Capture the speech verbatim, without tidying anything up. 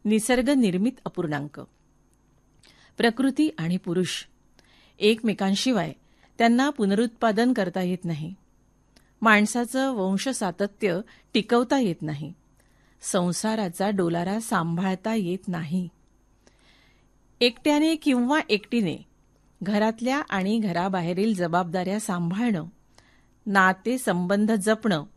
निसर्ग निर्मित अपूर्णांक. प्रकृती आणि पुरुष एकमेकांशिवाय त्यांना पुनरुत्पादन करता येत नाही. माणसाचं वंशसातत्य टिकवता येत नाही. संसाराचा डोलारा सांभाळता येत नाही. एकट्याने किंवा एकटीने घरातल्या आणि घराबाहेरील जबाबदाऱ्या सांभाळणं, नाते संबंध जपणं